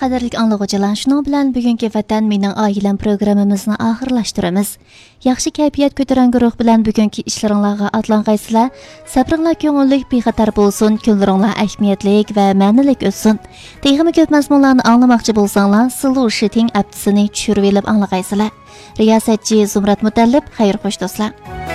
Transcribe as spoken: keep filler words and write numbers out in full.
Qadrli anlıqçılar, şunun bilan bugungi Vatan mening oilam programmamizni oxirlashtiramiz. Yaxshi kayfiyat ko'taran guruh bilan bugungi ishlaringizga atlangaysizlar. Sabringlar ko'ngillik, bexatar bo'lsin, kunlaringlar ahamiyatlik va ma'nilik o'tsin. Teg'imi ko'p mazmunlarni anglamoqchi bo'lsanglar, Sulu Shiting appsini tushirib olib anglagaysizlar. Riyosatchi Zumrat Mutallib, xayr xo'sh do'stlar.